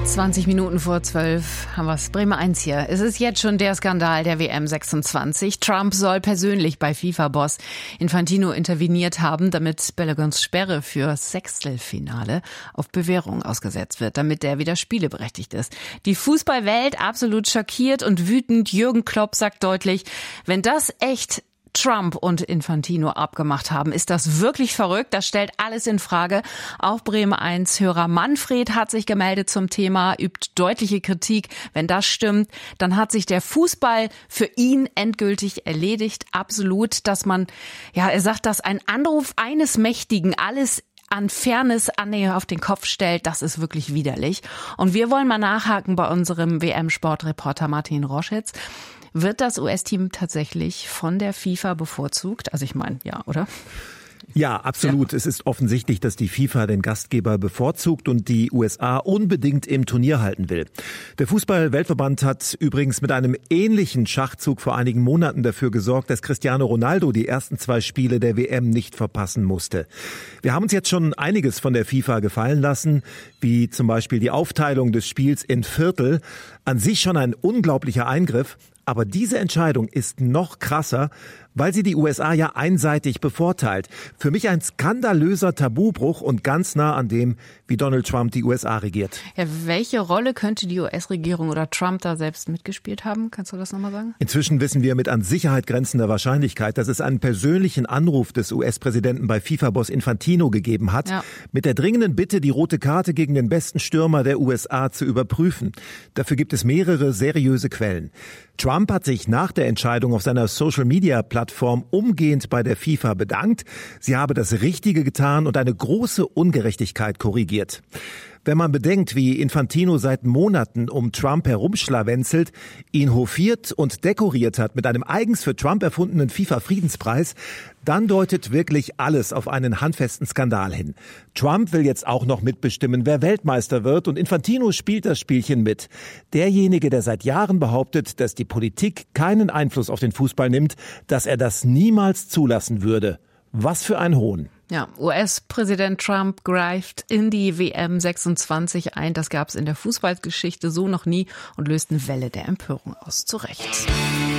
20 Minuten vor 12 haben wir es. Bremer 1 hier. Es ist jetzt schon der Skandal der WM 26. Trump soll persönlich bei FIFA-Boss Infantino interveniert haben, damit Baloguns Sperre für Sechstelfinale auf Bewährung ausgesetzt wird, damit der wieder spieleberechtigt ist. Die Fußballwelt absolut schockiert und wütend. Jürgen Klopp sagt deutlich, wenn das echt Trump und Infantino abgemacht haben. Ist das wirklich verrückt? Das stellt alles in Frage. Auch Bremen 1 Hörer Manfred hat sich gemeldet zum Thema, übt deutliche Kritik. Wenn das stimmt, dann hat sich der Fußball für ihn endgültig erledigt. Absolut, dass man, er sagt, dass ein Anruf eines Mächtigen alles an Fairness auf den Kopf stellt, das ist wirklich widerlich. Und wir wollen mal nachhaken bei unserem WM-Sportreporter Martin Roschitz. Wird das US-Team tatsächlich von der FIFA bevorzugt? Also ich meine, ja, oder? Ja, absolut. Ja. Es ist offensichtlich, dass die FIFA den Gastgeber bevorzugt und die USA unbedingt im Turnier halten will. Der Fußball-Weltverband hat übrigens mit einem ähnlichen Schachzug vor einigen Monaten dafür gesorgt, dass Cristiano Ronaldo die ersten 2 Spiele der WM nicht verpassen musste. Wir haben uns jetzt schon einiges von der FIFA gefallen lassen, wie zum Beispiel die Aufteilung des Spiels in Viertel. An sich schon ein unglaublicher Eingriff. Aber diese Entscheidung ist noch krasser, weil sie die USA ja einseitig bevorteilt. Für mich ein skandalöser Tabubruch und ganz nah an dem, wie Donald Trump die USA regiert. Ja, welche Rolle könnte die US-Regierung oder Trump da selbst mitgespielt haben? Kannst du das nochmal sagen? Inzwischen wissen wir mit an Sicherheit grenzender Wahrscheinlichkeit, dass es einen persönlichen Anruf des US-Präsidenten bei FIFA-Boss Infantino gegeben hat, mit der dringenden Bitte, die rote Karte gegen den besten Stürmer der USA zu überprüfen. Dafür gibt es mehrere seriöse Quellen. Trump hat sich nach der Entscheidung auf seiner Social-Media-Plattform umgehend bei der FIFA bedankt. Sie habe das Richtige getan und eine große Ungerechtigkeit korrigiert. Wenn man bedenkt, wie Infantino seit Monaten um Trump herumschlawenzelt, ihn hofiert und dekoriert hat mit einem eigens für Trump erfundenen FIFA-Friedenspreis, dann deutet wirklich alles auf einen handfesten Skandal hin. Trump will jetzt auch noch mitbestimmen, wer Weltmeister wird, und Infantino spielt das Spielchen mit. Derjenige, der seit Jahren behauptet, dass die Politik keinen Einfluss auf den Fußball nimmt, dass er das niemals zulassen würde. Was für ein Hohn. Ja, US-Präsident Trump greift in die WM 26 ein. Das gab es in der Fußballgeschichte so noch nie und löst eine Welle der Empörung aus. Zu Recht.